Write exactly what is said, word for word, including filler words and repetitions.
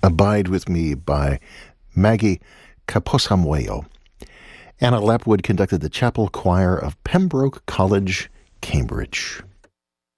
Abide With Me by Maggie Caposamuelo. Anna Lapwood conducted the chapel choir of Pembroke College, Cambridge.